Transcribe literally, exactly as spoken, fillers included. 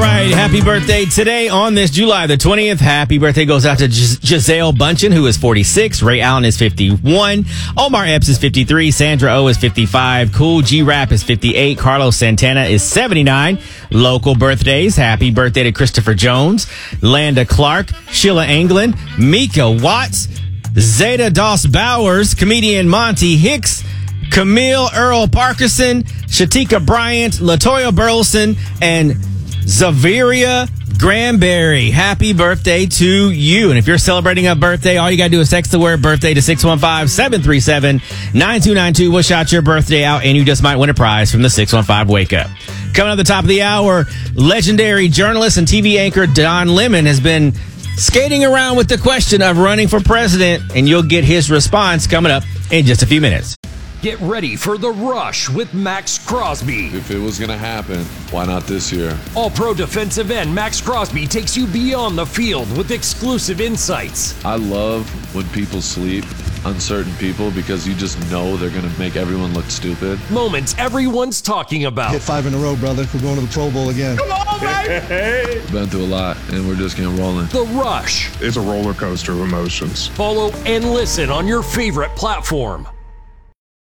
right, happy birthday today on this July the twentieth. Happy birthday goes out to Gis- Giselle Bundchen, who is forty-six. Ray Allen is fifty-one. Omar Epps is fifty-three. Sandra O is fifty-five. Cool G-Rap is fifty-eight. Carlos Santana is seventy-nine. Local birthdays, happy birthday to Christopher Jones, Landa Clark, Sheila Anglin, Mika Watts, Zeta Doss Bowers, comedian Monty Hicks, Camille Earl Parkinson, Shatika Bryant, Latoya Burleson, and Zaviria Granberry. Happy birthday to you. And if you're celebrating a birthday, all you got to do is text the word birthday to six one five, seven three seven, nine two nine two. We'll shout your birthday out, and you just might win a prize from the six one five Wake Up. Coming at the top of the hour, legendary journalist and T V anchor Don Lemon has been skating around with the question of running for president, and you'll get his response coming up in just a few minutes. Get ready for The Rush with Max Crosby. If it was going to happen, why not this year? All-pro defensive end Max Crosby takes you beyond the field with exclusive insights. I love when people sleep, uncertain people, because you just know they're going to make everyone look stupid. Moments everyone's talking about. Hit five in a row, brother. We're going to the Pro Bowl again. Come on, baby! Been through a lot, and we're just getting rolling. The Rush. It's a roller coaster of emotions. Follow and listen on your favorite platform.